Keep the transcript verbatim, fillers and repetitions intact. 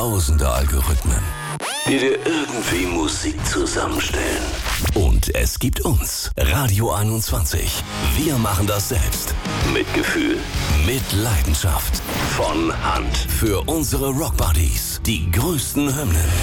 tausende Algorithmen, die dir irgendwie Musik zusammenstellen. Und es gibt uns, Radio einundzwanzig. Wir machen das selbst. Mit Gefühl, mit Leidenschaft. Von Hand. Für unsere Rockbuddies. Die größten Hymnen.